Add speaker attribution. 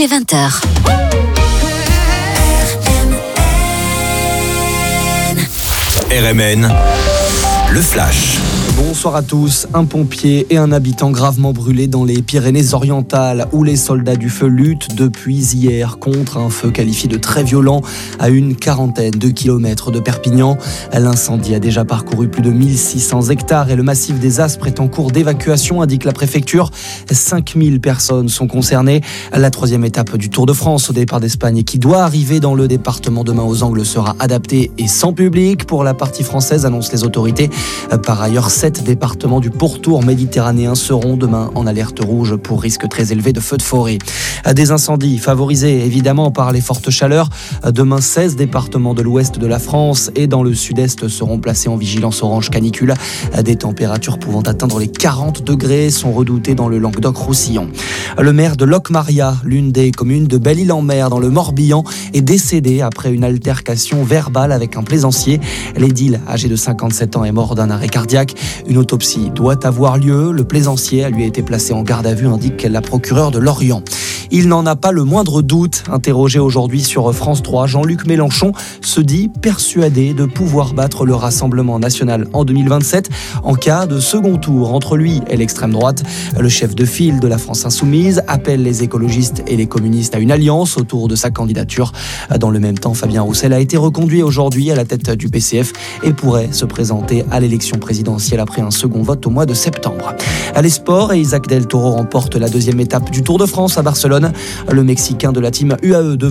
Speaker 1: jusqu'à 20h.
Speaker 2: RMN, le flash.
Speaker 3: Bonsoir à tous. Un pompier et un habitant gravement brûlés dans les Pyrénées-Orientales où les soldats du feu luttent depuis hier contre un feu qualifié de très violent à une quarantaine de kilomètres de Perpignan. L'incendie a déjà parcouru plus de 1600 hectares et le massif des Aspres est en cours d'évacuation, indique la préfecture. 5000 personnes sont concernées. La troisième étape du Tour de France au départ d'Espagne qui doit arriver dans le département demain aux Angles sera adaptée et sans public pour la partie française, annoncent les autorités. Par ailleurs, 7 départements du pourtour méditerranéen seront demain en alerte rouge pour risque très élevé de feux de forêt. Des incendies favorisés évidemment par les fortes chaleurs. Demain, 16 départements de l'ouest de la France et dans le sud-est seront placés en vigilance orange canicule. Des températures pouvant atteindre les 40 degrés sont redoutées dans le Languedoc-Roussillon. Le maire de Locmaria, l'une des communes de Belle-Île-en-Mer dans le Morbihan, est décédé après une altercation verbale avec un plaisancier. L'édile, âgé de 57 ans, est mort d'un arrêt cardiaque. Une autopsie doit avoir lieu. Le plaisancier lui a été placé en garde à vue, indique la procureure de Lorient. Il n'en a pas le moindre doute. Interrogé aujourd'hui sur France 3, Jean-Luc Mélenchon se dit persuadé de pouvoir battre le Rassemblement national en 2027 en cas de second tour entre lui et l'extrême droite. Le chef de file de la France insoumise appelle les écologistes et les communistes à une alliance autour de sa candidature. Dans le même temps, Fabien Roussel a été reconduit aujourd'hui à la tête du PCF et pourrait se présenter à l'élection présidentielle après un second vote au mois de septembre. Les sports, et Isaac Del Toro remporte la deuxième étape du Tour de France à Barcelone. Le Mexicain de la team UAE